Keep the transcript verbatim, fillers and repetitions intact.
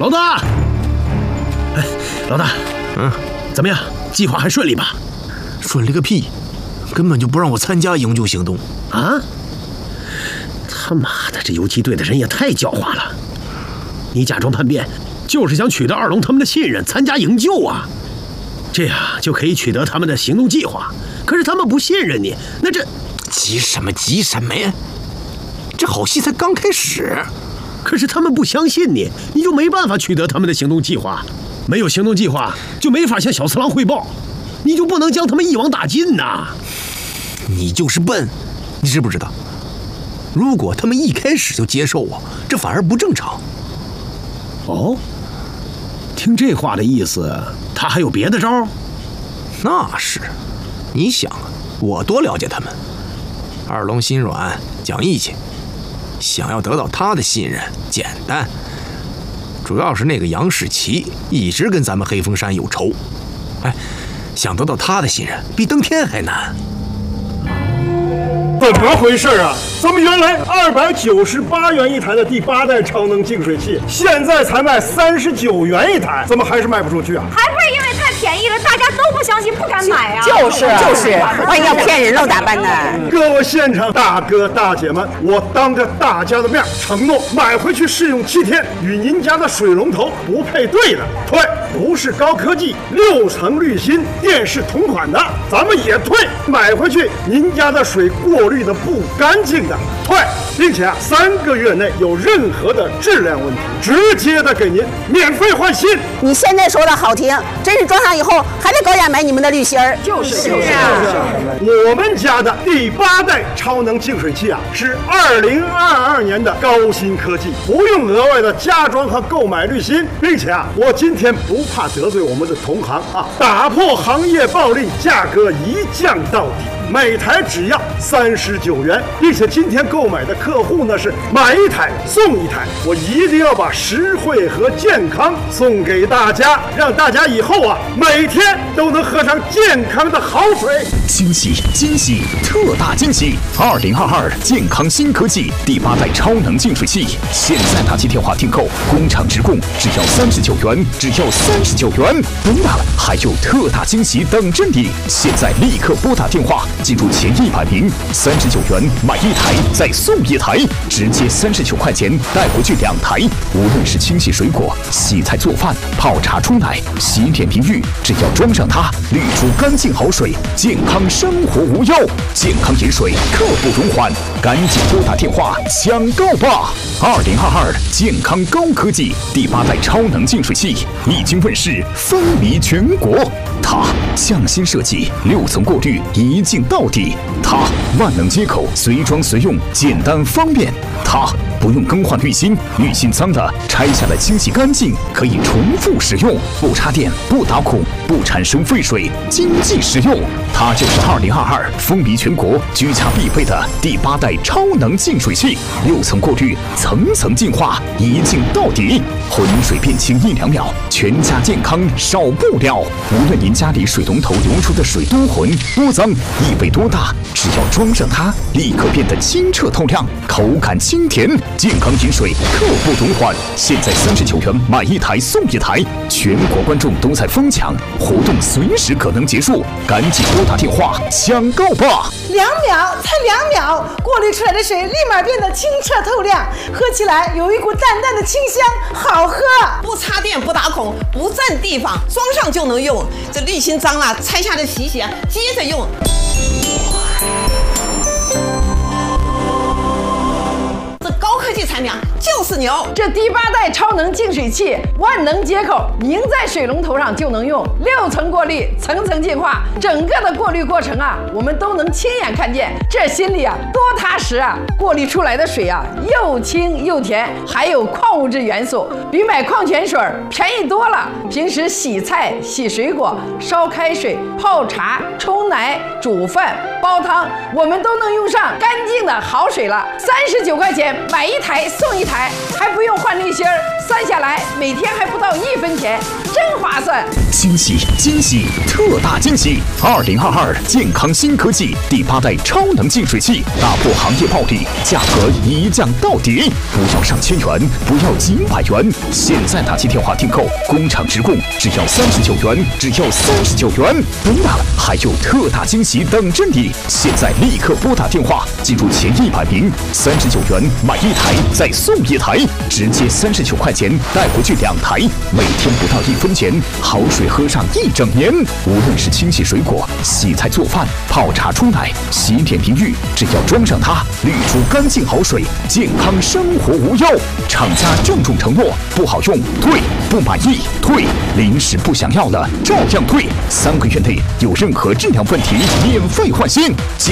老大，哎，老大， 嗯， 怎么样？计划还顺利吧？ 顺利个屁！根本就不让我参加营救行动啊！他妈的，这游击队的人也太狡猾了！你假装叛变，就是想取得二龙他们的信任，参加营救啊！这样就可以取得他们的行动计划。可是他们不信任你，那这急什么急什么呀？这好戏才刚开始。 可是他们不相信你，你就没办法取得他们的行动计划。没有行动计划，就没法向小次郎汇报，你就不能将他们一网打尽呐！ 你就是笨，你知不知道？如果他们一开始就接受我，这反而不正常。 哦，听这话的意思，他还有别的招？ 那是，你想啊，我多了解他们。二龙心软，讲义气，想要得到他的信任简单，主要是那个杨士奇一直跟咱们黑风山有仇，哎，想得到他的信任比登天还难。 怎么回事啊？咱们原来二百九十八元一台的第八代超能净水器，现在才卖三十九元一台，怎么还是卖不出去啊？ 还不是因为太便宜了，大家都不相信，不敢买啊！ 就是就是，万一要骗人喽咋办呢？ 各位现场大哥大姐们，我当着大家的面承诺，买回去试用七天，与您家的水龙头不配对的退，不是高科技六层滤芯电视同款的咱们也退，买回去您家的水过滤的不干净的退，并且啊三个月内有任何的质量问题，直接的给您免费换新。 你现在说的好听，真是装上以后还得高价买你们的滤芯儿。 就是是啊。 我们家的第八代超能净水器啊，是二零二二年的高新科技，不用额外的加装和购买滤芯，并且啊，我今天不怕得罪我们的同行啊，打破行业暴利，价格一降到底。每台只要三十九元，并且今天购买的客户呢是买一台送一台，我一定要把实惠和健康送给大家，让大家以后啊每天都能喝上健康的好水。 惊喜惊喜特大惊喜！二零二二健康新科技第八代超能净水器，现在打起电话订购，工厂直供，只要三十九元，只要三十九元，不要了，还有特大惊喜等着你！现在立刻拨打电话。进入前一百名，三十九元买一台再送一台，直接三十九块钱带回去两台。无论是清洗水果、洗菜做饭、泡茶冲奶、洗脸淋浴，只要装上它，滤出干净好水，健康生活无忧。健康饮水刻不容缓，赶紧拨打电话抢购吧！二零二二健康高科技第八代超能净水器已经问世，风靡全国。它匠心设计，六层过滤，一镜到底。它万能接口，随装随用，简单方便。它不用更换滤芯，滤芯脏的拆下来清洗干净，可以重复使用，不插电，不打孔，不产生废水，经济实用。它就是二零二二风靡全国、居家必备的第八代超能净水器，六层过滤，层层净化，一镜到底，浑水变清一两秒，全家健康少不了。无论您家里水龙头流出的水多浑多脏，异味多大，只要装上它，立刻变得清澈透亮，口感清甜，健康饮水刻不容缓。现在三十九元买一台送一台，全国观众都在疯抢，活动随时可能结束，赶紧拨打电话抢购吧！ 两秒，才两秒，过滤出来的水立马变得清澈透亮，喝起来有一股淡淡的清香，好喝。 不插电，不打孔，不占地方，装上就能用。这滤芯脏了，拆下来洗洗啊，接着用。这高科技产品就是牛！ 这第八代超能净水器，万能接口，拧在水龙头上就能用，六层过滤，层层净化，整个的过滤过程啊，我们都能亲眼看见，这心里啊多踏实啊！过滤出来的水啊，又清又甜，还有矿物质元素，比买矿泉水便宜多了。平时洗菜、洗水果、烧开水、泡茶、冲奶、煮饭、煲汤，我们都能用上干净的好水了。三十九块钱买一台送一台，还不用换滤芯儿， 算下来每天还不到一分钱，真划算！ 惊喜惊喜特大惊喜！二零二二健康新科技第八代超能净水器打破行业暴利，价格一降到底，不要上千元，不要几百元，现在打起电话订购，工厂直供，只要三十九元，只要三十九元，不了，还有特大惊喜等着你！现在立刻拨打电话，进入前一百名，三十九元买一台再送一台，直接三十九块钱带回去两台，每天不到一分钱，好水喝上一整年。无论是清洗水果、洗菜做饭、泡茶冲奶、洗脸淋浴，只要装上它，滤出干净好水，健康生活无忧。厂家郑重承诺，不好用退，不满意退，临时不想要了照样退，三个月内有任何质量问题免费换新。健